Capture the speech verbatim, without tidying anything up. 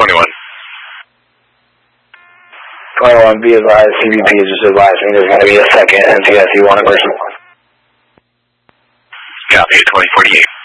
twenty-one. twenty-one, be advised, C B P has just advised me there's going to be a second N T S C one person. Copy, twenty forty-eight.